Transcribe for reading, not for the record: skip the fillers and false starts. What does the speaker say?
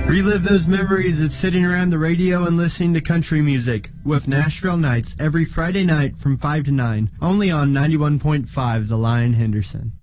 Relive those memories of sitting around the radio and listening to country music with Nashville Nights every Friday night from 5 to 9, only on 91.5 The Lion Henderson.